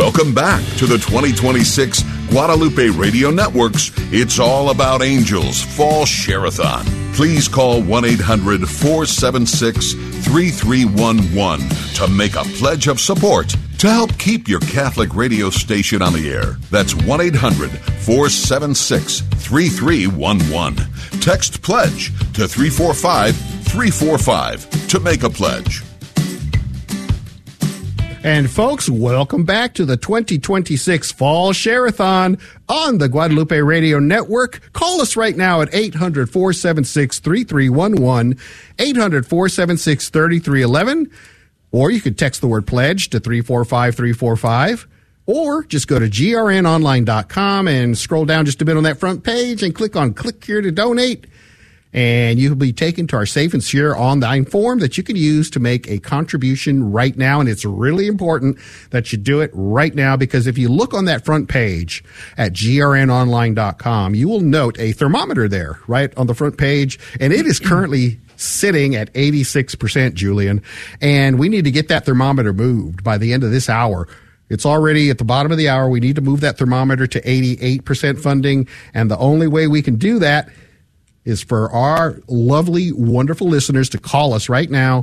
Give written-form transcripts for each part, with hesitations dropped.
Welcome back to the 2026 Guadalupe Radio Network's It's All About Angels Fall Share-a-thon. Please call 1-800-476-3311 to make a pledge of support to help keep your Catholic radio station on the air. That's 1-800-476-3311. Text PLEDGE to 345-345 to make a pledge. And folks, welcome back to the 2026 Fall Share-a-thon on the Guadalupe Radio Network. Call us right now at 800-476-3311, 800-476-3311, or you could text the word PLEDGE to 345-345, or just go to grnonline.com and scroll down just a bit on that front page and click on Click Here to Donate. And you'll be taken to our Safe and Secure online form that you can use to make a contribution right now. And it's really important that you do it right now, because if you look on that front page at grnonline.com, you will note a thermometer there right on the front page. And it is currently sitting at 86%, Julian. And we need to get that thermometer moved by the end of this hour. It's already at the bottom of the hour. We need to move that thermometer to 88% funding. And the only way we can do that is for our lovely, wonderful listeners to call us right now,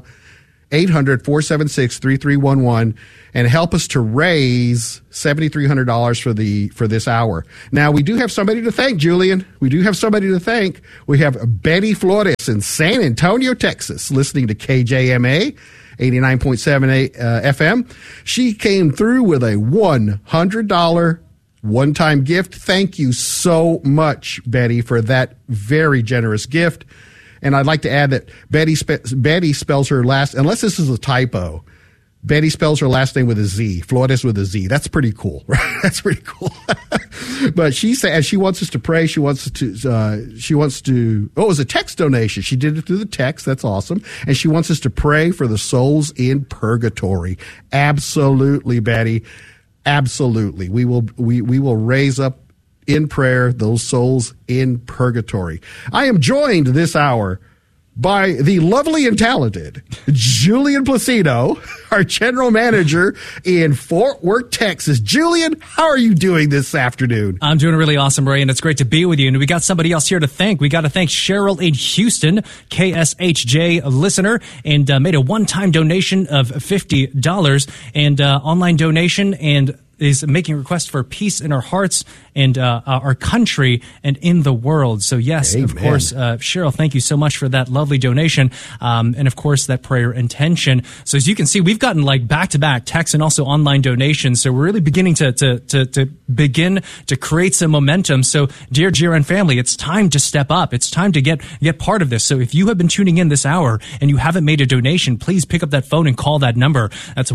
800-476-3311, and help us to raise $7,300 for this hour. Now, we do have somebody to thank, Julian. We do have somebody to thank. We have Betty Flores in San Antonio, Texas, listening to KJMA 89.7 FM. She came through with a $100 one-time gift. Thank you so much, Betty, for that very generous gift. And I'd like to add that Betty spells her last, unless this is a typo, Betty spells her last name with a Z, Flores with a Z. That's pretty cool, right? That's pretty cool. But she said she wants us to pray. She wants to, it was a text donation. She did it through the text. That's awesome. And she wants us to pray for the souls in purgatory. Absolutely, Betty. Absolutely. We will raise up in prayer those souls in purgatory. I am joined this hour by the lovely and talented Julian Placido, our general manager in Fort Worth, Texas. Julian, how are you doing this afternoon? I'm doing really awesome, Ray, and it's great to be with you. And we got somebody else here to thank. We got to thank Cheryl in Houston, KSHJ listener, and made a one-time donation of $50 and online donation, and is making requests for peace in our hearts and our country and in the world. So yes, Amen. Of course, Cheryl, thank you so much for that lovely donation, and of course that prayer intention. So as you can see, we've gotten like back-to-back text and also online donations. So we're really beginning to begin to create some momentum. So dear GRN family, it's time to step up. It's time to get part of this. So if you have been tuning in this hour and you haven't made a donation, please pick up that phone and call that number. That's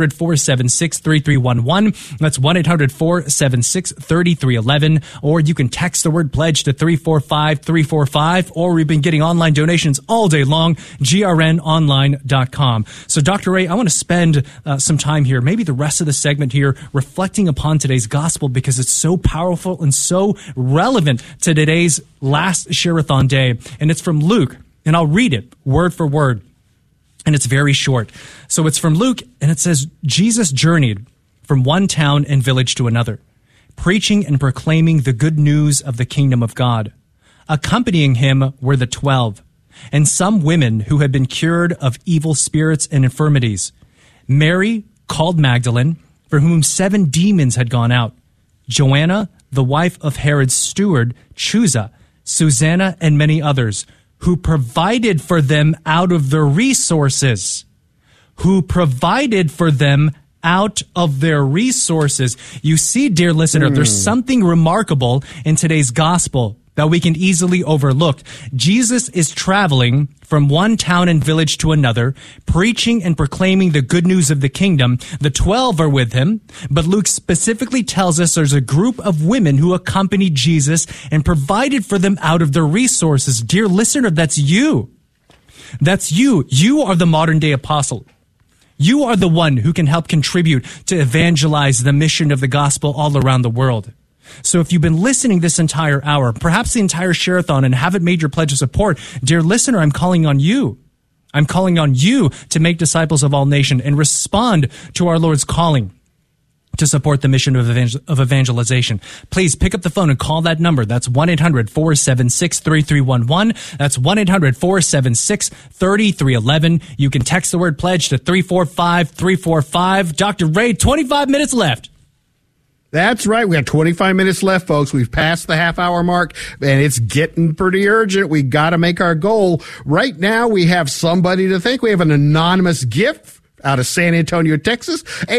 1-800-476-3311. That's 1-800-476-3311, or you can text the word PLEDGE to 345-345, or we've been getting online donations all day long, grnonline.com. So Dr. Ray, I want to spend some time here, maybe the rest of the segment here, reflecting upon today's gospel, because it's so powerful and so relevant to today's last Share-a-thon day. And it's from Luke, and I'll read it word for word, and it's very short. So it's from Luke, and it says, Jesus journeyed from one town and village to another, preaching and proclaiming the good news of the kingdom of God. Accompanying him were the 12, and some women who had been cured of evil spirits and infirmities. Mary, called Magdalene, for whom 7 demons had gone out. Joanna, the wife of Herod's steward, Chuza, Susanna, and many others, who provided for them out of their resources. Out of their resources. You see, dear listener, there's something remarkable in today's gospel that we can easily overlook. Jesus is traveling from one town and village to another, preaching and proclaiming the good news of the kingdom. The 12 are with him, but Luke specifically tells us there's a group of women who accompanied Jesus and provided for them out of their resources. Dear listener, that's you. That's you. You are the modern day apostle. You are the one who can help contribute to evangelize the mission of the gospel all around the world. So if you've been listening this entire hour, perhaps the entire Share-a-thon, and haven't made your pledge of support, dear listener, I'm calling on you. I'm calling on you to make disciples of all nations and respond to our Lord's calling to support the mission of evangelization. Please pick up the phone and call that number. That's 1-800-476-3311. That's 1-800-476-3311. You can text the word pledge to 345-345. Dr. Ray, 25 minutes left. That's right. We have 25 minutes left, folks. We've passed the half-hour mark, and it's getting pretty urgent. We got to make our goal. Right now, we have somebody to thank. We have an anonymous gift out of San Antonio, Texas, a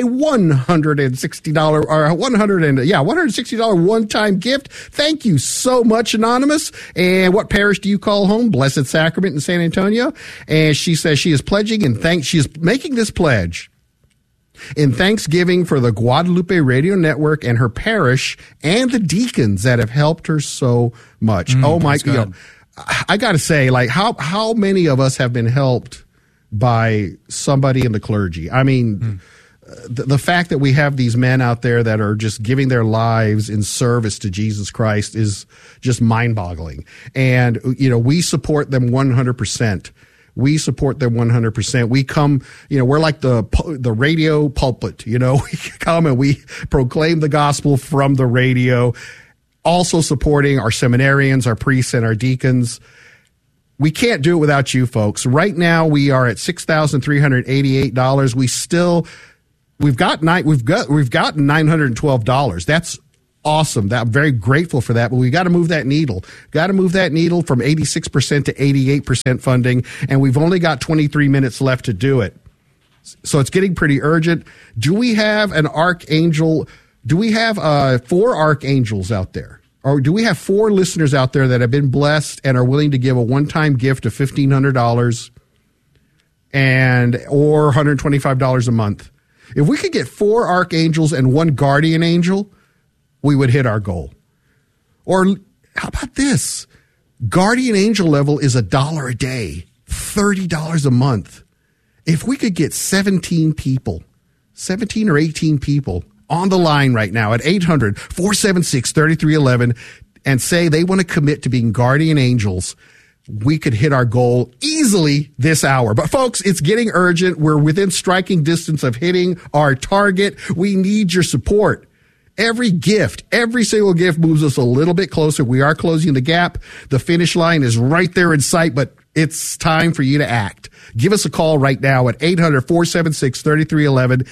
$160 one-time gift. Thank you so much, Anonymous. And what parish do you call home? Blessed Sacrament in San Antonio. And she says she is pledging she is making this pledge in thanksgiving for the Guadalupe Radio Network and her parish and the deacons that have helped her so much. Oh my God. I got to say, like, how many of us have been helped by somebody in the clergy? I mean, the fact that we have these men out there that are just giving their lives in service to Jesus Christ is just mind-boggling. And, we support them 100%. We support them 100%. We come, we're like the radio pulpit, we come and we proclaim the gospel from the radio, also supporting our seminarians, our priests, and our deacons. We can't do it without you folks. Right now we are at $6,388. We've gotten $912. That's awesome. I'm very grateful for that, but we got to move that needle. Got to move that needle from 86% to 88% funding, and we've only got 23 minutes left to do it. So it's getting pretty urgent. Do we have an archangel? Do we have 4 archangels out there? Or do we have 4 listeners out there that have been blessed and are willing to give a one-time gift of $1,500 or $125 a month? If we could get 4 archangels and 1 guardian angel, we would hit our goal. Or how about this? Guardian angel level is $1 a day, $30 a month. If we could get 17 or 18 people on the line right now at 800-476-3311 and say they want to commit to being guardian angels, we could hit our goal easily this hour. But folks, it's getting urgent. We're within striking distance of hitting our target. We need your support. Every single gift moves us a little bit closer. We are closing the gap. The finish line is right there in sight, but it's time for you to act. Give us a call right now at 800-476-3311,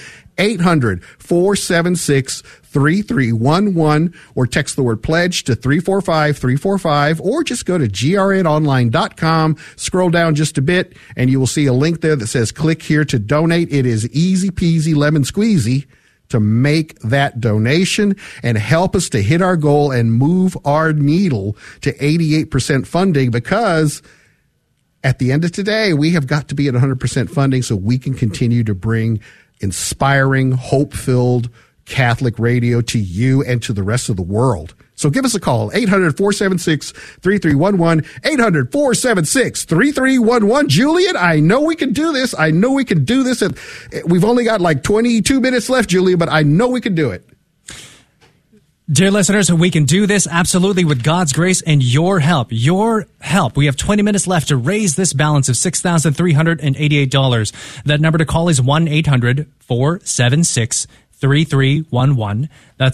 800-476-3311, or text the word pledge to 345-345, or just go to grnonline.com, scroll down just a bit, and you will see a link there that says click here to donate. It is easy peasy lemon squeezy to make that donation and help us to hit our goal and move our needle to 88% funding, because at the end of today, we have got to be at 100% funding so we can continue to bring inspiring, hope-filled Catholic radio to you and to the rest of the world. So give us a call, 800-476-3311, 800-476-3311. Julian, I know we can do this. And we've only got like 22 minutes left, Julian, but I know we can do it. Dear listeners, we can do this absolutely with God's grace and your help. Your help. We have 20 minutes left to raise this balance of $6,388. That number to call is 1-800-476-3311. That's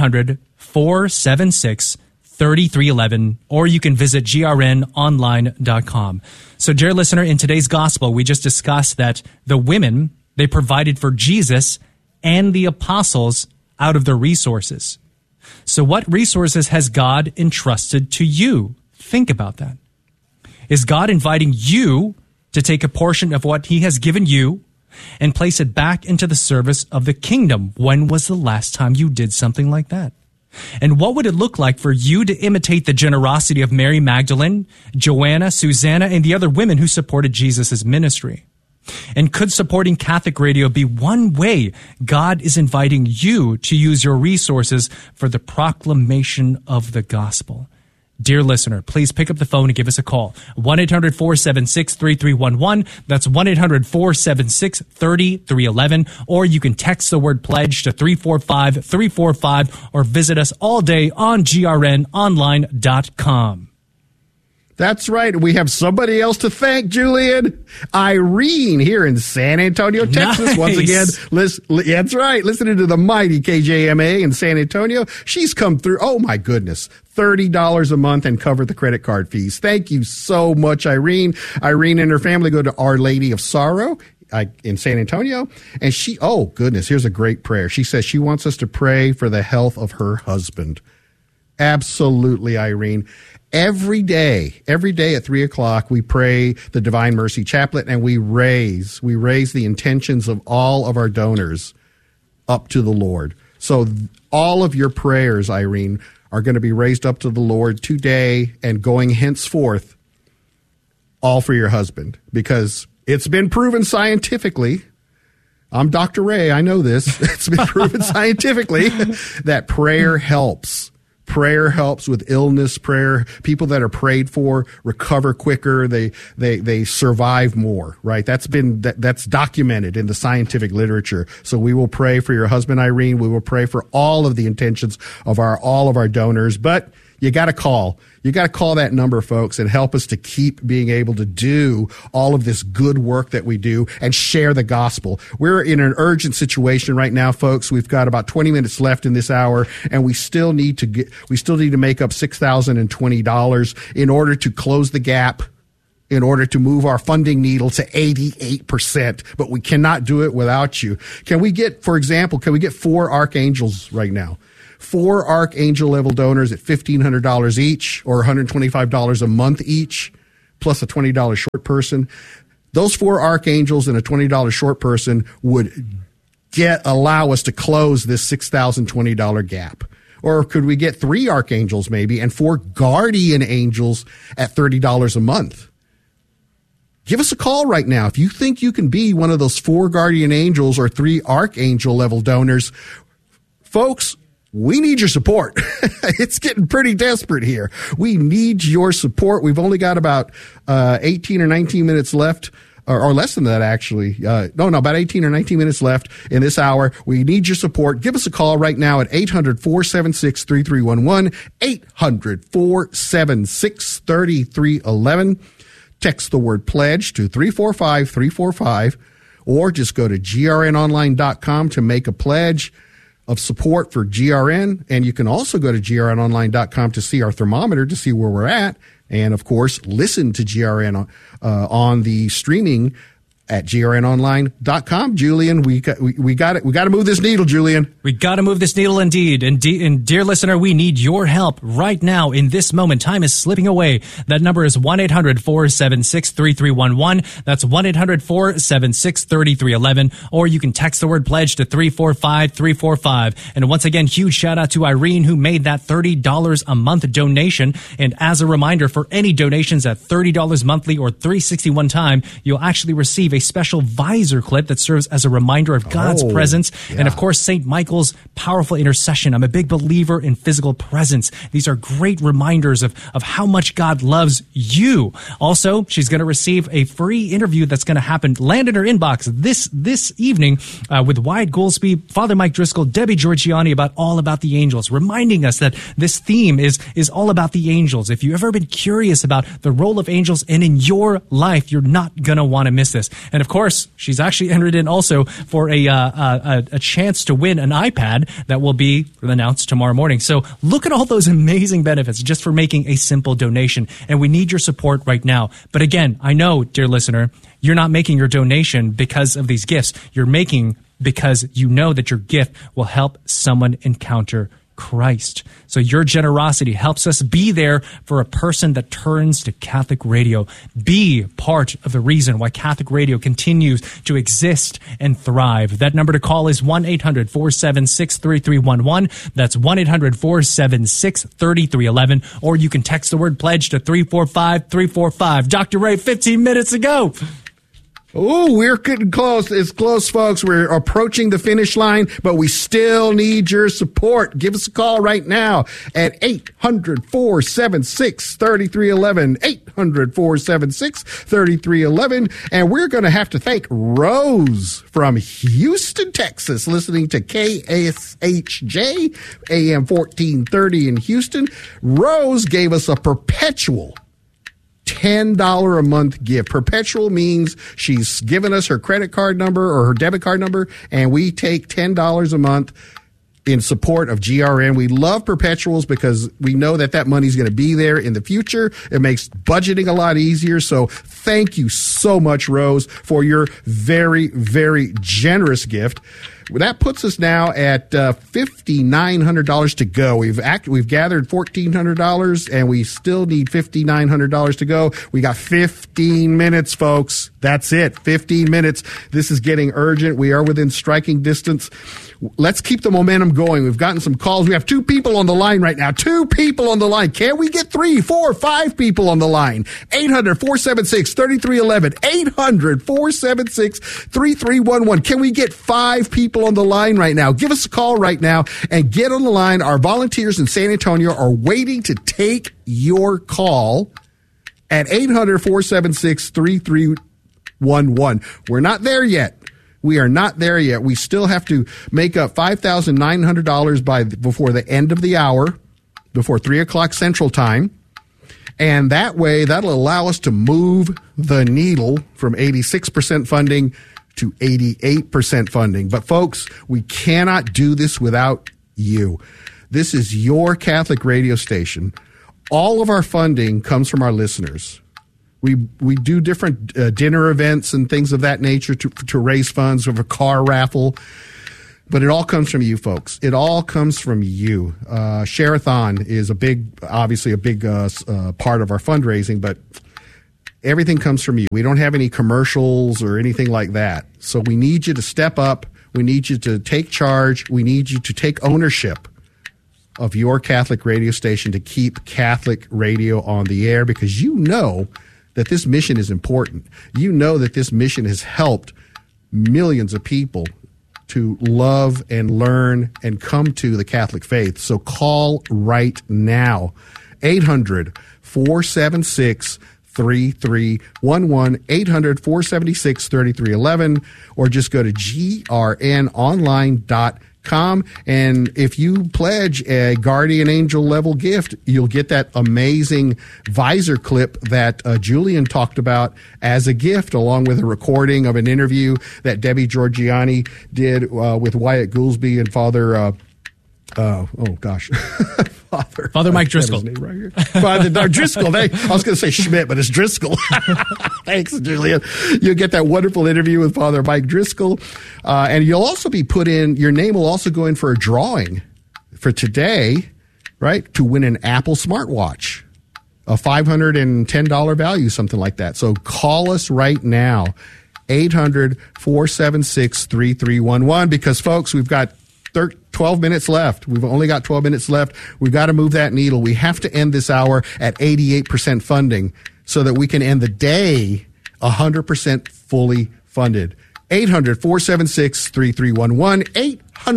1-800-476-3311. Or you can visit grnonline.com. So, dear listener, in today's gospel, we just discussed that the women, they provided for Jesus and the apostles out of their resources. So what resources has God entrusted to you? Think about that. Is God inviting you to take a portion of what he has given you and place it back into the service of the kingdom? When was the last time you did something like that? And what would it look like for you to imitate the generosity of Mary Magdalene, Joanna, Susanna, and the other women who supported Jesus' ministry? And could supporting Catholic radio be one way God is inviting you to use your resources for the proclamation of the gospel? Dear listener, please pick up the phone and give us a call. 1-800-476-3311. That's 1-800-476-3311. Or you can text the word pledge to 345-345 or visit us all day on grnonline.com. That's right. We have somebody else to thank, Julian. Irene here in San Antonio, Texas. Nice. Once again, that's right. Listening to the mighty KJMA in San Antonio. She's come through. Oh, my goodness. $30 a month and cover the credit card fees. Thank you so much, Irene. Irene and her family go to Our Lady of Sorrow in San Antonio. And oh, goodness, here's a great prayer. She says she wants us to pray for the health of her husband. Absolutely, Irene. Every day at 3:00, we pray the Divine Mercy Chaplet, and we raise the intentions of all of our donors up to the Lord. So all of your prayers, Irene, are going to be raised up to the Lord today and going henceforth, all for your husband, because it's been proven scientifically. I'm Dr. Ray. I know this. It's been proven scientifically that prayer helps. Prayer helps with illness. People that are prayed for recover quicker. They survive more, right? That's documented in the scientific literature. So we will pray for your husband, Irene. We will pray for all of the intentions of all of our donors, but you got to call. You got to call that number, folks, and help us to keep being able to do all of this good work that we do and share the gospel. We're in an urgent situation right now, folks. We've got about 20 minutes left in this hour, and we still need to make up $6,020 in order to close the gap, in order to move our funding needle to 88%. But we cannot do it without you. Can we get 4 archangels right now? 4 archangel level donors at $1,500 each, or $125 a month each, plus a $20 short person. Those 4 archangels and a $20 short person would allow us to close this $6,020 gap. Or could we get 3 archangels maybe and 4 guardian angels at $30 a month? Give us a call right now. If you think you can be one of those 4 guardian angels or 3 archangel level donors, folks, we need your support. It's getting pretty desperate here. We need your support. We've only got about 18 or 19 minutes left, or less than that, actually. About 18 or 19 minutes left in this hour. We need your support. Give us a call right now at 800-476-3311, 800-476-3311. Text the word pledge to 345-345, or just go to grnonline.com to make a pledge of support for GRN. And you can also go to grnonline.com to see our thermometer, to see where we're at. And of course, listen to GRN on the streaming at grnonline.com. Julian, we got it. We got to move this needle, Julian. We got to move this needle indeed. And dear listener, we need your help right now in this moment. Time is slipping away. That number is 1-800-476-3311. That's 1-800-476-3311. Or you can text the word pledge to 345-345. And once again, huge shout out to Irene, who made that $30 a month donation. And as a reminder, for any donations at $30 monthly or $361 time, you'll actually receive a special visor clip that serves as a reminder of God's presence. Yeah. And of course, St. Michael's powerful intercession. I'm a big believer in physical presence. These are great reminders of how much God loves you. Also, she's going to receive a free interview that's going to land in her inbox this evening with Wyatt Goolsby, Father Mike Driscoll, Debbie Georgiani all about the angels, reminding us that this theme is all about the angels. If you've ever been curious about the role of angels and in your life, you're not going to want to miss this. And of course, she's actually entered in also for a chance to win an iPad that will be announced tomorrow morning. So look at all those amazing benefits just for making a simple donation. And we need your support right now. But again, I know, dear listener, you're not making your donation because of these gifts. You're making because you know that your gift will help someone encounter Christ. So your generosity helps us be there for a person that turns to Catholic radio. Be part of the reason why Catholic radio continues to exist and thrive. That number to call is 1-800-476-3311. That's 1-800-476-3311. Or you can text the word pledge to 345-345. Dr. Ray, 15 minutes ago. Oh, we're getting close. It's close, folks. We're approaching the finish line, but we still need your support. Give us a call right now at 800-476-3311, 800-476-3311. And we're going to have to thank Rose from Houston, Texas, listening to KSHJ, AM 1430 in Houston. Rose gave us a perpetual $10 a month gift. Perpetual means she's given us her credit card number or her debit card number, and we take $10 a month in support of GRN. We love perpetuals because we know that money's going to be there in the future. It makes budgeting a lot easier. So thank you so much, Rose, for your very, very generous gift. That puts us now at $5,900 to go. We've gathered $1,400, and we still need $5,900 to go. We got 15 minutes, folks. That's it. 15 minutes. This is getting urgent. We are within striking distance. Let's keep the momentum going. We've gotten some calls. We have 2 people on the line right now. 2 people on the line. Can we get 3, 4, 5 people on the line? 800-476-3311. 800-476-3311. Can we get 5 people on the line right now? Give us a call right now and get on the line. Our volunteers in San Antonio are waiting to take your call at 800-476-3311. We're not there yet. We are not there yet. We still have to make up $5,900 before the end of the hour, before 3 o'clock Central Time. And that way, that'll allow us to move the needle from 86% funding to 88% funding. But folks, we cannot do this without you. This is your Catholic radio station. All of our funding comes from our listeners. We do different dinner events and things of that nature to raise funds. We have a car raffle. But it all comes from you, folks. It all comes from you. Share-a-thon is obviously a big part of our fundraising, but everything comes from you. We don't have any commercials or anything like that. So we need you to step up. We need you to take charge. We need you to take ownership of your Catholic radio station to keep Catholic radio on the air, because you know that this mission is important. You know that this mission has helped millions of people to love and learn and come to the Catholic faith. So call right now. 800-476-3311, 800-476-3311, or just go to grnonline.com. And if you pledge a guardian angel level gift, you'll get that amazing visor clip that Julian talked about as a gift, along with a recording of an interview that Debbie Georgiani did with Wyatt Goolsby and Father Father Mike Driscoll. Right here. Father Driscoll. I was going to say Schmidt, but it's Driscoll. Thanks, Julian. You'll get that wonderful interview with Father Mike Driscoll. And you'll also be put in, your name will also go in for a drawing for today, right, to win an Apple smartwatch, a $510 value, something like that. So call us right now, 800-476-3311, because, folks, we've got 12 minutes left. We've only got 12 minutes left. We've got to move that needle. We have to end this hour at 88% funding so that we can end the day 100% fully funded. 800-476-3311,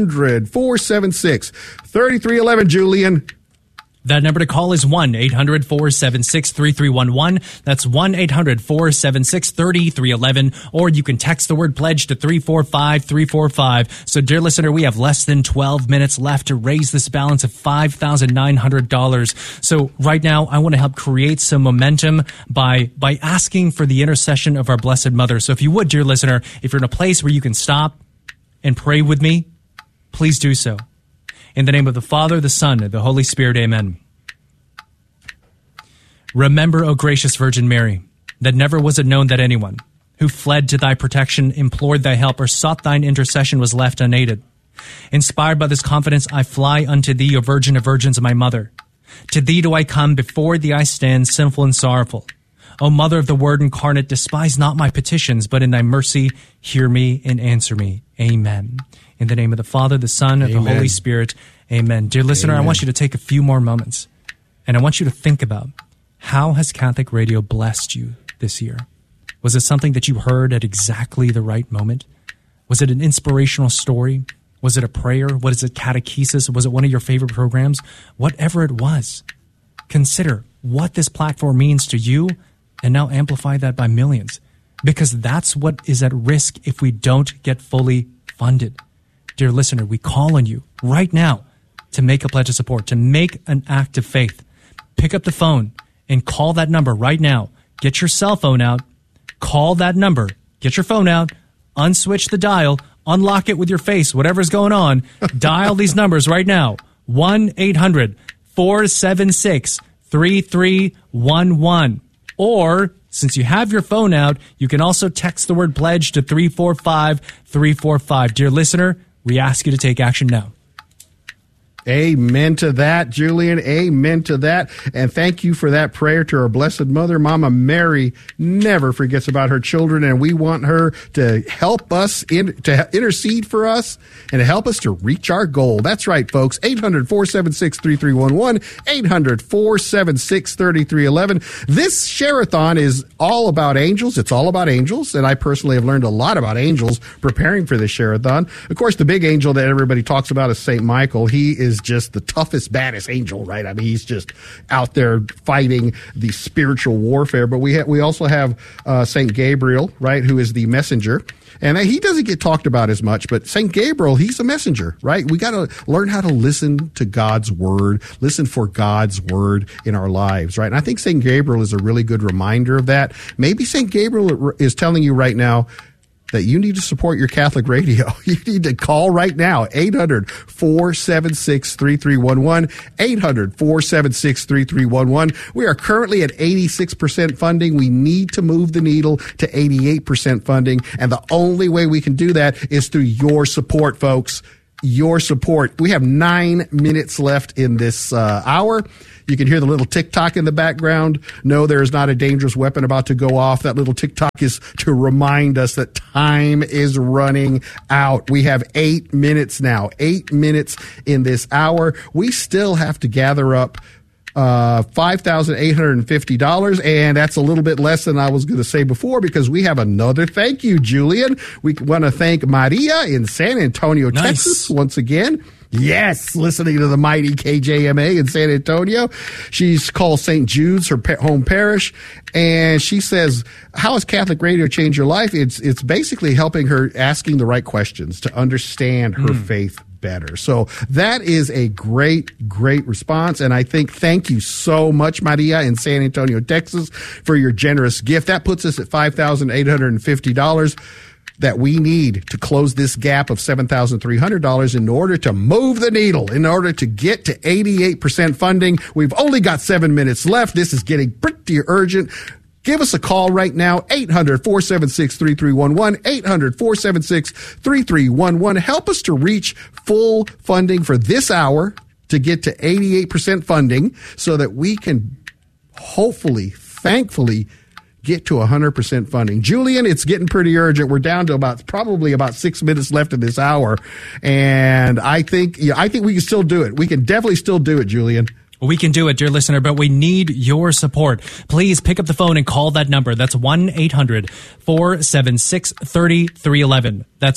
800-476-3311, Julian. That number to call is 1-800-476-3311. That's 1-800-476-3311. Or you can text the word pledge to 345-345. So, dear listener, we have less than 12 minutes left to raise this balance of $5,900. So right now, I want to help create some momentum by asking for the intercession of our Blessed Mother. So if you would, dear listener, if you're in a place where you can stop and pray with me, please do so. In the name of the Father, the Son, and the Holy Spirit, amen. Remember, O gracious Virgin Mary, that never was it known that anyone who fled to thy protection, implored thy help, or sought thine intercession was left unaided. Inspired by this confidence, I fly unto thee, O Virgin of Virgins, my Mother. To thee do I come, before thee I stand, sinful and sorrowful. O Mother of the Word incarnate, despise not my petitions, but in thy mercy hear me and answer me. Amen. In the name of the Father, the Son, and the Holy Spirit, amen. Dear listener, I want you to take a few more moments, and I want you to think about, how has Catholic radio blessed you this year? Was it something that you heard at exactly the right moment? Was it an inspirational story? Was it a prayer? Was it catechesis? Was it one of your favorite programs? Whatever it was, consider what this platform means to you, and now amplify that by millions, because that's what is at risk if we don't get fully funded. Dear listener, we call on you right now to make a pledge of support, to make an act of faith. Pick up the phone and call that number right now, get your cell phone out, call that number, get your phone out, unswitch the dial, unlock it with your face, whatever's going on. Dial these numbers right now. 1-800-476-3311. Or, since you have your phone out, you can also text the word pledge to 345-345. Dear listener, we ask you to take action now. Amen to that, Julian. Amen to that. And thank you for that prayer to our Blessed Mother. Mama Mary never forgets about her children, and we want her to help us, to intercede for us, and to help us to reach our goal. That's right, folks. 800-476-3311, 800-476-3311. This Share-a-thon is all about angels. It's all about angels, and I personally have learned a lot about angels preparing for this Share-a-thon. Of course, the big angel that everybody talks about is St. Michael. He is just the toughest, baddest angel, right? I mean, he's just out there fighting the spiritual warfare. But we also have St. Gabriel, right, who is the messenger. And he doesn't get talked about as much, but St. Gabriel, he's a messenger, right? We got to learn how to listen to God's word, listen for God's word in our lives, right? And I think St. Gabriel is a really good reminder of that. Maybe St. Gabriel is telling you right now that you need to support your Catholic radio. You need to call right now, 800-476-3311, 800-476-3311. We are currently at 86% funding. We need to move the needle to 88% funding, and the only way we can do that is through your support, folks. Your support. We have 9 minutes left in this hour. You can hear the little tick-tock in the background. No, there is not a dangerous weapon about to go off. That little tick-tock is to remind us that time is running out. We have 8 minutes now. 8 minutes in this hour. We still have to gather up $5,850, and that's a little bit less than I was going to say before because we have another thank you, Julian. We want to thank Maria in San Antonio, Texas, once again. Yes, listening to the mighty KJMA in San Antonio. She's called St. Jude's, her home parish, and she says, how has Catholic radio changed your life? It's basically helping her asking the right questions to understand her faith better. So that is a great response. And I think thank you so much, Maria in San Antonio, Texas, for your generous gift. That puts us at $5,850 that we need to close this gap of $7,300 in order to move the needle, in order to get to 88% funding. We've only got 7 minutes left. This is getting pretty urgent. Give us a call right now, 800-476-3311, 800-476-3311. Help us to reach full funding for this hour to get to 88% funding so that we can hopefully, thankfully, get to 100% funding. Julian, it's getting pretty urgent. We're down to probably about 6 minutes left in this hour. And I think we can still do it. We can definitely still do it, Julian. We can do it, dear listener, but we need your support. Please pick up the phone and call that number. That's 1-800-476-3311. That's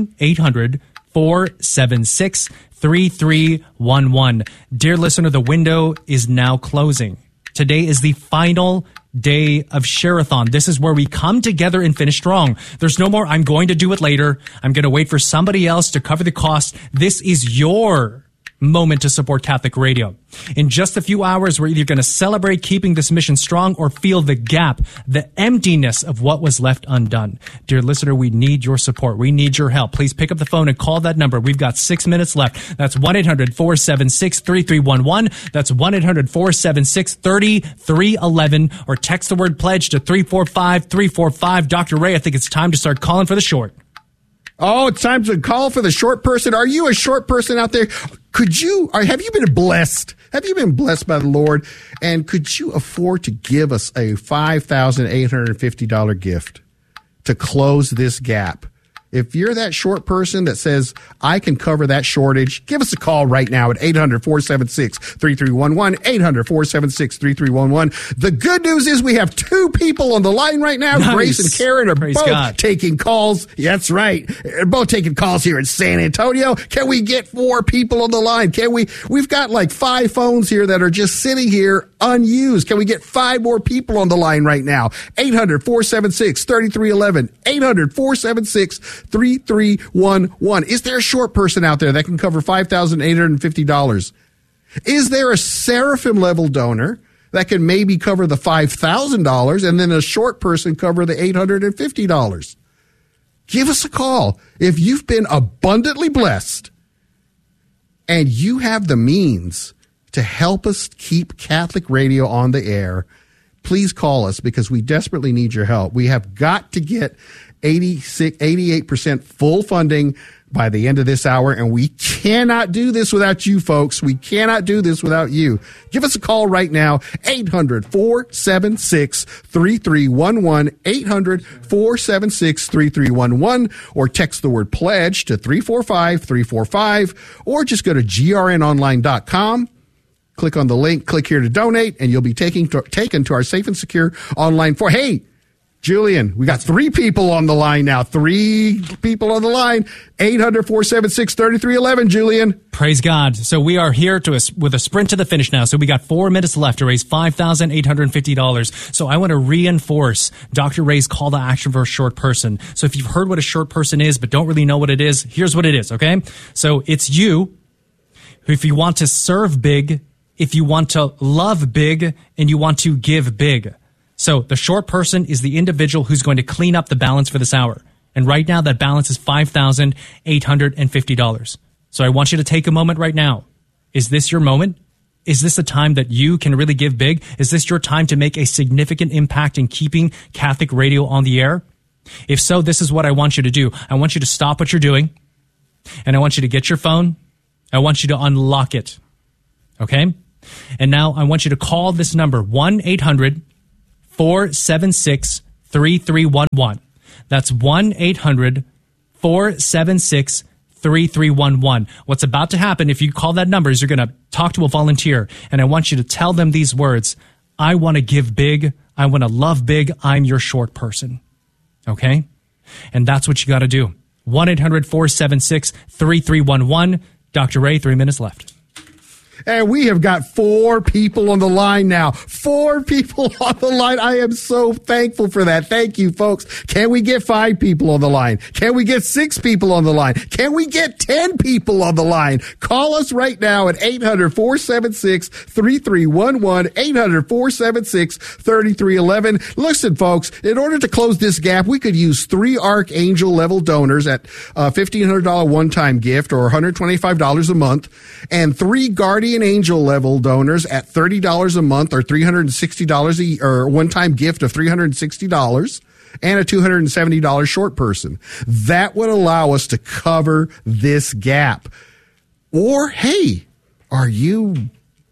1-800-476-3311. Dear listener, the window is now closing. Today is the final day of Share-a-thon. This is where we come together and finish strong. There's no more, I'm going to do it later. I'm going to wait for somebody else to cover the cost. This is your moment to support Catholic radio. In just a few hours, we're either going to celebrate keeping this mission strong or feel the gap, the emptiness of what was left undone. Dear listener, we need your support. We need your help. Please pick up the phone and call that number. We've got 6 minutes left. That's 1-800-476-3311. That's 1-800-476-3311. Or text the word pledge to 345-345. Dr. Ray, I think it's time to start calling for the short. Oh, it's time to call for the short person. Are you a short person out there? Have you been blessed? Have you been blessed by the Lord? And could you afford to give us a $5,850 gift to close this gap? If you're that short person that says, I can cover that shortage, give us a call right now at 800-476-3311, 800-476-3311. The good news is we have 2 people on the line right now. Nice. Grace and Karen are Praise both God. taking calls. That's right. They're both taking calls here in San Antonio. Can we get 4 people on the line? We've got like 5 phones here that are just sitting here unused. Can we get 5 more people on the line right now? 800-476-3311, 800-476-3311. Is there a short person out there that can cover $5,850? Is there a Seraphim level donor that can maybe cover the $5,000 and then a short person cover the $850. Give us a call. If you've been abundantly blessed and you have the means to help us keep Catholic radio on the air, please call us because we desperately need your help. We have got to get 88% full funding by the end of this hour, and we cannot do this without you, folks. We cannot do this without you. Give us a call right now, 800-476-3311, 800-476-3311, or text the word pledge to 345-345, or just go to grnonline.com. Click on the link, click here to donate, and you'll be taken to our safe and secure online for. Hey, Julian, we got 3 people on the line now. 3 people on the line. 800-476-3311, Julian. Praise God. So we are here with a sprint to the finish now. So we got 4 minutes left to raise $5,850. So I want to reinforce Dr. Ray's call to action for a short person. So if you've heard what a short person is but don't really know what it is, here's what it is, okay? So it's you, if you want to serve big, if you want to love big, and you want to give big. So the short person is the individual who's going to clean up the balance for this hour. And right now that balance is $5,850. So I want you to take a moment right now. Is this your moment? Is this a time that you can really give big? Is this your time to make a significant impact in keeping Catholic radio on the air? If so, this is what I want you to do. I want you to stop what you're doing, and I want you to get your phone. I want you to unlock it. Okay? And now I want you to call this number, 1-800-476-3311. That's 1-800-476-3311. What's about to happen if you call that number is you're going to talk to a volunteer, and I want you to tell them these words. I want to give big. I want to love big. I'm your short person. Okay? And that's what you got to do. 1-800-476-3311. Dr. Ray, 3 minutes left. And we have got 4 people on the line now. 4 people on the line. I am so thankful for that. Thank you, folks. Can we get 5 people on the line? Can we get 6 people on the line? Can we get 10 people on the line? Call us right now at 800-476-3311, 800-476-3311. Listen, folks, in order to close this gap, we could use 3 Archangel level donors at a $1,500 one-time gift or $125 a month, and 3 Guardian Angel level donors at $30 a month or $360 or one-time gift of $360 and a $270 short person. That would allow us to cover this gap. Or, hey, are you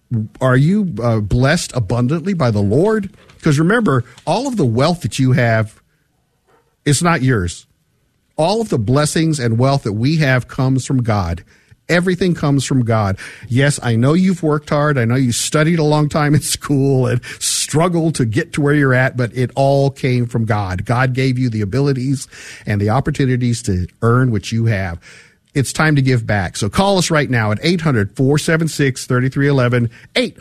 blessed abundantly by the Lord? Because remember, all of the wealth that you have is not yours. All of the blessings and wealth that we have comes from God. Everything comes from God. Yes, I know you've worked hard. I know you studied a long time in school and struggled to get to where you're at, but it all came from God. God gave you the abilities and the opportunities to earn what you have. It's time to give back. So call us right now at 800-476-3311,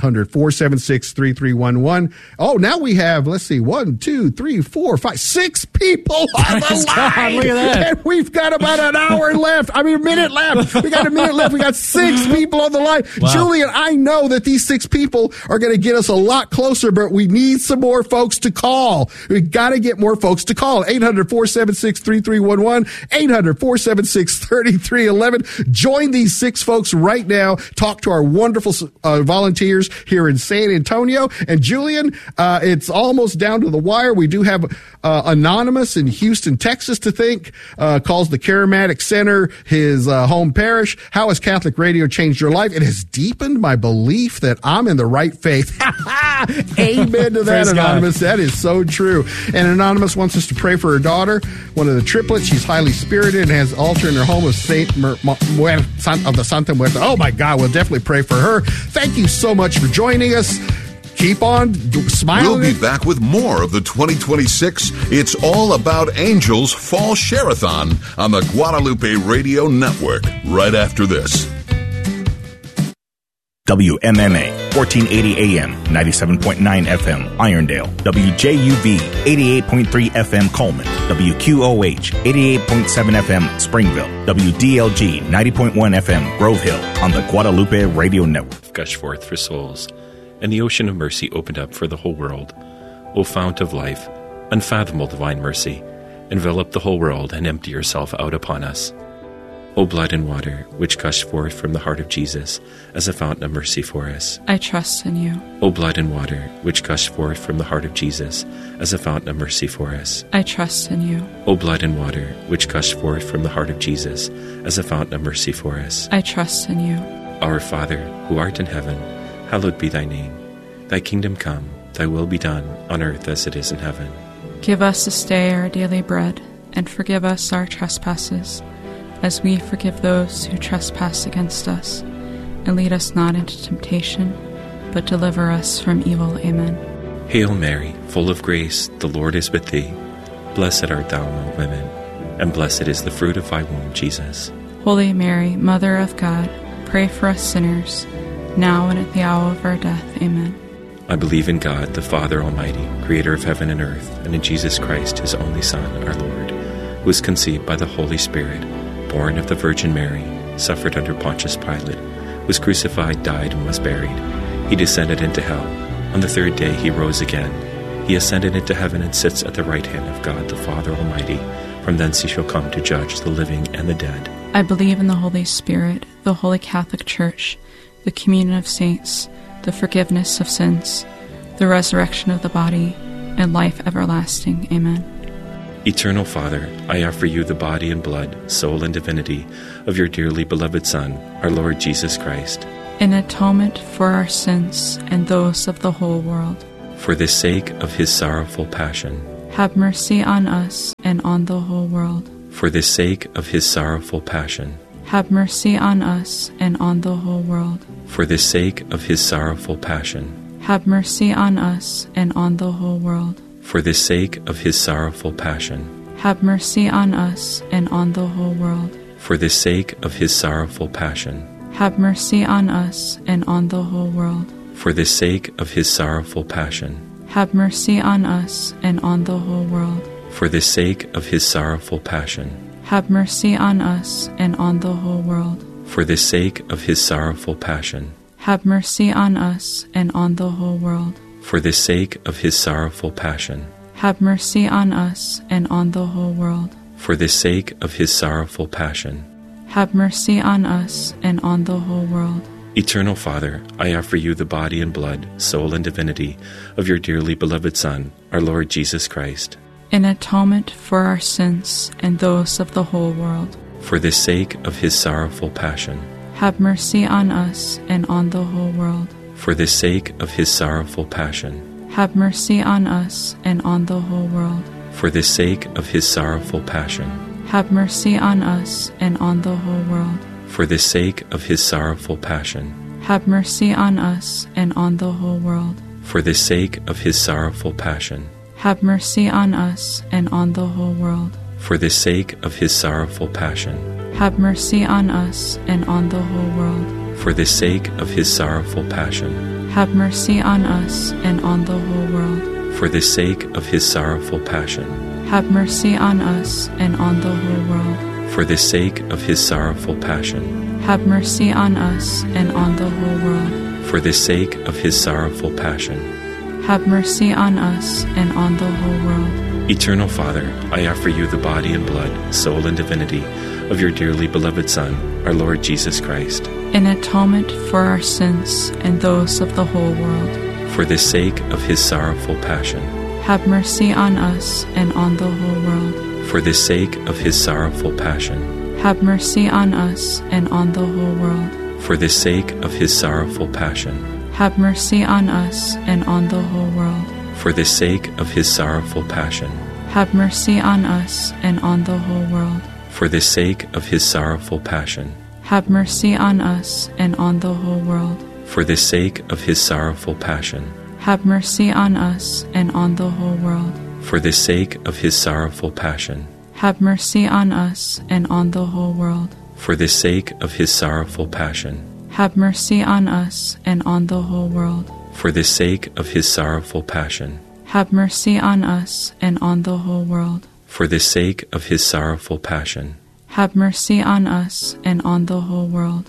800-476-3311. Oh, now we have, let's see, 1, 2, 3, 4, 5, 6 people on the line. Look at that. And we've got about an hour left. I mean, a minute left. We got a minute left. We got 6 people on the line. Wow. Julian, I know that these 6 people are going to get us a lot closer, but we need some more folks to call. We've got to get more folks to call. 800-476-3311, 800-476-3311. Join these 6 folks right now. Talk to our wonderful volunteers here in San Antonio. And Julian, it's almost down to the wire. We do have Anonymous in Houston, Texas to thank. Calls the Charismatic Center his home parish. How has Catholic radio changed your life? It has deepened my belief that I'm in the right faith. Amen to that, Anonymous. God. That is so true. And Anonymous wants us to pray for her daughter, one of the triplets. She's highly spirited and has an altar in her home of Saint of the Santa Muerte. Oh my God, we'll definitely pray for her. Thank you so much for joining us. Keep on smiling. We'll be back with more of the 2026 It's All About Angels Fall Share-a-thon on the Guadalupe Radio Network right after this. WMMA 1480 AM, 97.9 FM, Irondale. WJUV 88.3 FM, Coleman. WQOH 88.7 FM, Springville. WDLG 90.1 FM, Grove Hill, on the Guadalupe Radio Network. Gush forth for souls. and the ocean of mercy opened up for the whole world. O fount of life, unfathomable divine mercy, envelop the whole world and empty yourself out upon us. O blood and water, which gushed forth from the heart of Jesus as a fountain of mercy for us. I trust in you. O blood and water, which gushed forth from the heart of Jesus as a fountain of mercy for us. I trust in you. O blood and water, which gushed forth from the heart of Jesus as a fountain of mercy for us. I trust in you. Our Father, who art in heaven, hallowed be thy name. Thy kingdom come, thy will be done, on earth as it is in heaven. Give us this day our daily bread, and forgive us our trespasses, as we forgive those who trespass against us. And lead us not into temptation, but deliver us from evil. Amen. Hail Mary, full of grace, the Lord is with thee. Blessed art thou among women, and blessed is the fruit of thy womb, Jesus. Holy Mary, Mother of God, pray for us sinners, now and at the hour of our death. Amen. I believe in God, the Father Almighty, creator of heaven and earth, and in Jesus Christ, his only Son, our Lord, who was conceived by the Holy Spirit, born of the Virgin Mary, suffered under Pontius Pilate, was crucified, died, and was buried. He descended into hell. On the third day he rose again. He ascended into heaven and sits at the right hand of God the Father Almighty. From thence he shall come to judge the living and the dead. I believe in the Holy Spirit, the Holy Catholic Church, the communion of saints, the forgiveness of sins, the resurrection of the body, and life everlasting. Amen. Eternal Father, I offer you the body and blood, soul and divinity of your dearly beloved Son, our Lord Jesus Christ, in atonement for our sins and those of the whole world. For the sake of his sorrowful passion, have mercy on us and on the whole world. For the sake of his sorrowful passion, have mercy on us and on the whole world. For the sake of his sorrowful passion, have mercy on us and on the whole world. For the sake of his sorrowful passion, have mercy on us and on the whole world. For the sake of his sorrowful passion, have mercy on us and on the whole world. For the sake of his sorrowful passion, have mercy on us and on the whole world. For the sake of his sorrowful passion, have mercy on us and on the whole world. For the sake of his sorrowful passion, have mercy on us and on the whole world. For the sake of his sorrowful passion, have mercy on us and on the whole world. For the sake of his sorrowful passion, have mercy on us and on the whole world. Eternal Father, I offer you the body and blood, soul and divinity of your dearly beloved Son, our Lord Jesus Christ, in atonement for our sins and those of the whole world. For the sake of his sorrowful passion, have mercy on us and on the whole world. For the sake of his sorrowful passion, have mercy on us and on the whole world. For the sake of his sorrowful passion, have mercy on us and on the whole world. For the sake of his sorrowful passion, have mercy on us and on the whole world. For the sake of his sorrowful passion, have mercy on us and on the whole world. For the sake of his sorrowful passion, have mercy on us and on the whole world. For the sake of his sorrowful passion, have mercy on us and on the whole world. For the sake of his sorrowful passion, have mercy on us and on the whole world. For the sake of his sorrowful passion, have mercy on us and on the whole world. For the sake of his sorrowful passion, have mercy on us and on the whole world. Eternal Father, I offer you the body and blood, soul and divinity of your dearly beloved Son, our Lord Jesus Christ, in atonement for our sins and those of the whole world. For the sake of his sorrowful passion, have mercy on us and on the whole world. For the sake of his sorrowful passion, have mercy on us and on the whole world. For the sake of his sorrowful passion, have mercy on us and on the whole world. For the sake of his sorrowful passion, have mercy on us and on the whole world. For the sake of his sorrowful passion, have mercy on us and on the whole world. For the sake of his sorrowful passion, have mercy on us and on the whole world. For the sake of his sorrowful passion, have mercy on us and on the whole world. For the sake of his sorrowful passion, have mercy on us and on the whole world. For the sake of his sorrowful passion, have mercy on us and on the whole world. For the sake of his sorrowful passion, have mercy on us and on the whole world.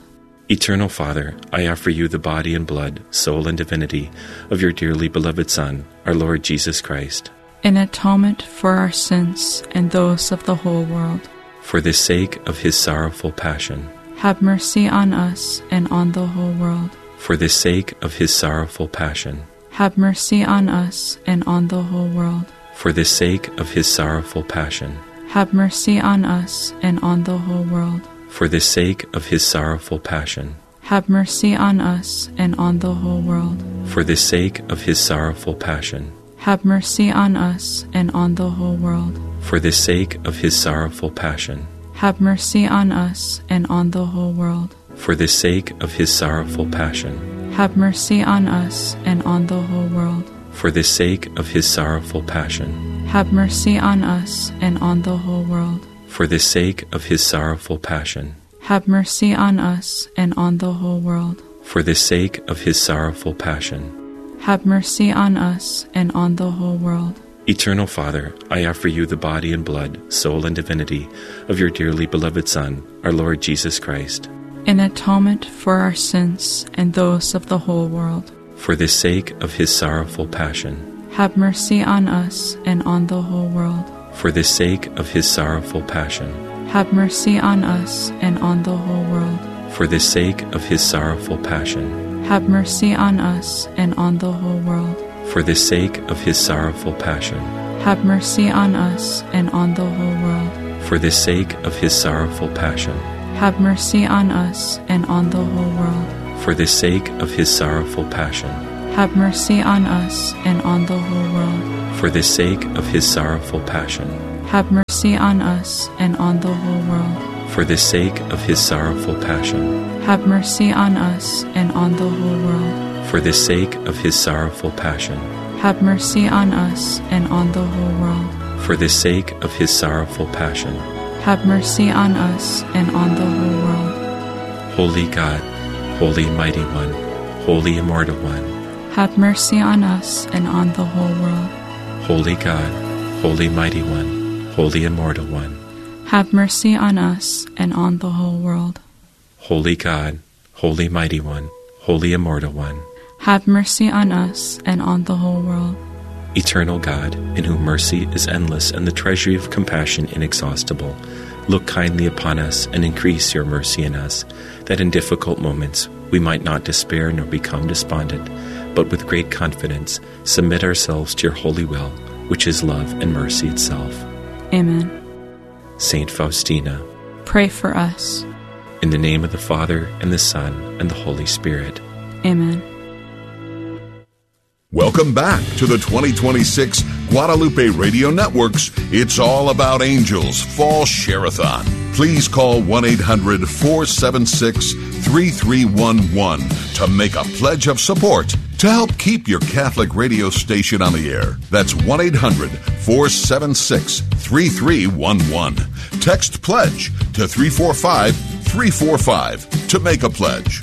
Eternal Father, I offer you the body and blood, soul and divinity of your dearly beloved Son, our Lord Jesus Christ, in atonement for our sins and those of the whole world. for the sake of his sorrowful passion, Have mercy on us and on the whole world. for the sake of his sorrowful passion, Have mercy on us and on the whole world. for the sake of his sorrowful passion, Have mercy on us and on the whole world. for the sake of his sorrowful passion, Have mercy on us and on the whole world. for the sake of his sorrowful passion, Have mercy on us and on the whole world. for the sake of his sorrowful passion, Have mercy on us and on the whole world. for the sake of his sorrowful passion, Have mercy on us and on the whole world. for the sake of his sorrowful passion, Have mercy on us and on the whole world. for the sake of his sorrowful passion, Have mercy on us and on the whole world. for the sake of his sorrowful passion. Have mercy on us and on the whole world. Eternal Father, I offer you the body and blood, soul and divinity of your dearly beloved Son, our Lord Jesus Christ, in atonement for our sins and those of the whole world. for the sake of his sorrowful passion, Have mercy on us and on the whole world. for the sake of his sorrowful passion, Have mercy on us and on the whole world. for the sake of his sorrowful passion, Have mercy on us and on the whole world. for the sake of his sorrowful passion, Have mercy on us and on the whole world. for the sake of his sorrowful passion, Have mercy on us and on the whole world. for the sake of his sorrowful passion, Have mercy on us and on the whole world. for the sake of his sorrowful passion, Have mercy on us and on the whole world. for the sake of his sorrowful passion, Have mercy on us and on the whole world. for the sake of his sorrowful passion, Have mercy on us and on the whole world. for the sake of his sorrowful passion. Have mercy on us and on the whole world. Holy God, Holy Mighty One, Holy Immortal One, Have mercy on us and on the whole world. Holy God, Holy Mighty One, Holy Immortal One, Have mercy on us and on the whole world. Holy God, Holy Mighty One, Holy Immortal One, Have mercy on us and on the whole world. Eternal God, in whom mercy is endless and the treasury of compassion inexhaustible, look kindly upon us and increase your mercy in us, that in difficult moments we might not despair nor become despondent, but with great confidence submit ourselves to your holy will, which is love and mercy itself. Amen. Saint Faustina, Pray for us. in the name of the Father, and the Son, and the Holy Spirit. Amen. Welcome back to the 2026 Guadalupe Radio Network's It's All About Angels Fall Share-a-thon. Please call 1-800-476-3311 to make a pledge of support to help keep your Catholic radio station on the air. That's 1-800-476-3311. Text PLEDGE to 345-345 to make a pledge.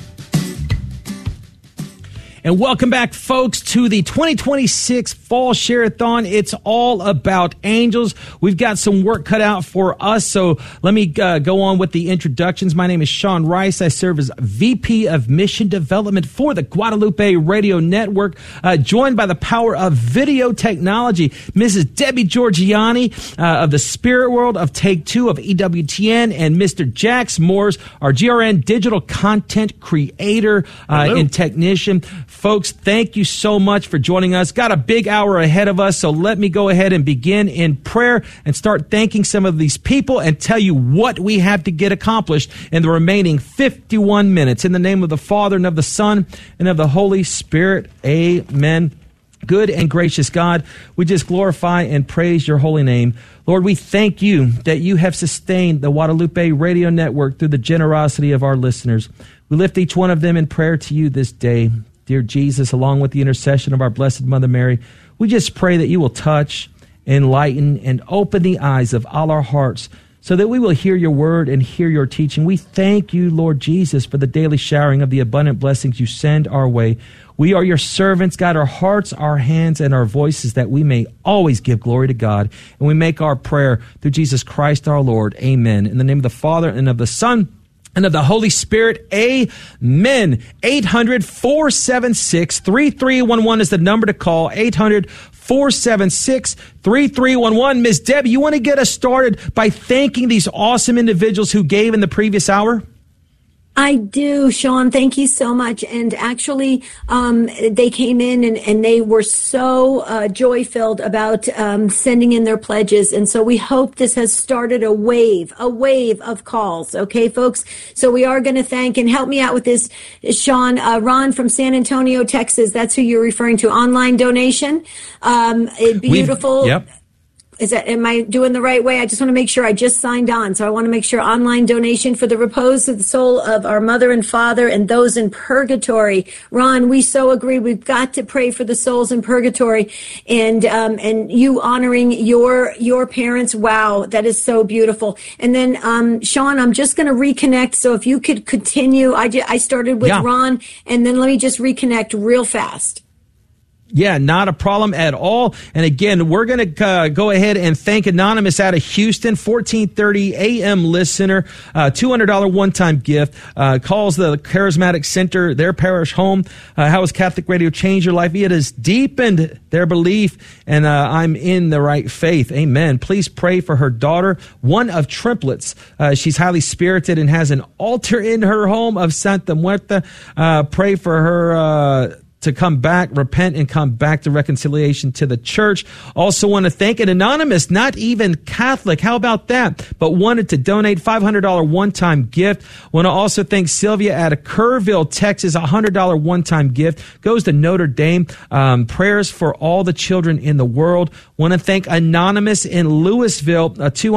And welcome back, folks, to the 2026 Fall Share-a-thon. It's all about angels. We've got some work cut out for us, so let me go on with the introductions. My name is Sean Rice. I serve as VP of Mission Development for the Guadalupe Radio Network, joined by the power of video technology, Mrs. Debbie Georgiani of the Spirit World of Take Two of EWTN, and Mr. Jax Morris, our GRN digital content creator and technician. Folks, thank you so much for joining us. Got a big hour ahead of us, so let me go ahead and begin in prayer and start thanking some of these people and tell you what we have to get accomplished in the remaining 51 minutes. In the name of the Father, and of the Son, and of the Holy Spirit, amen. Good and gracious God, we just glorify and praise your holy name. Lord, we thank you that you have sustained the Guadalupe Radio Network through the generosity of our listeners. We lift each one of them in prayer to you this day. Dear Jesus, along with the intercession of our Blessed Mother Mary, we just pray that you will touch, enlighten, and open the eyes of all our hearts so that we will hear your word and hear your teaching. We thank you, Lord Jesus, for the daily showering of the abundant blessings you send our way. We are your servants. Guide our hearts, our hands, and our voices that we may always give glory to God. And we make our prayer through Jesus Christ our Lord. Amen. In the name of the Father, and of the Son, and of the Holy Spirit. Amen. 800-476-3311 is the number to call. 800-476-3311. Ms. Deb, you want to get us started by thanking these awesome individuals who gave in the previous hour? I do, Sean. Thank you so much. And actually, they came in and they were so joy-filled about sending in their pledges. And so we hope this has started a wave of calls. Okay, folks? So we are going to thank, and help me out with this, Sean, Ron from San Antonio, Texas. That's who you're referring to. Online donation. Beautiful. Yep. Am I doing the right way? I just want to make sure. I just signed on, so I want to make sure. Online donation for the repose of the soul of our mother and father and those in purgatory. Ron, we so agree. We've got to pray for the souls in purgatory, and you honoring your parents. Wow, that is so beautiful. And then, Sean, I'm just going to reconnect. So if you could continue, I started with Ron, and then let me just reconnect real fast. Yeah, not a problem at all. And again, we're going to go ahead and thank Anonymous out of Houston, 1430 AM listener, $200 one-time gift, calls the Charismatic Center, their parish home. How has Catholic Radio changed your life? It has deepened their belief, and I'm in the right faith. Amen. Please pray for her daughter, one of triplets. She's highly spirited and has an altar in her home of Santa Muerta. Pray for her to come back, repent, and come back to reconciliation to the church. Also want to thank an Anonymous, not even Catholic. How about that? But wanted to donate $500 one-time gift. Want to also thank Sylvia out of Kerrville, Texas, $100 one-time gift. Goes to Notre Dame. Prayers for all the children in the world. Want to thank Anonymous in Louisville, $200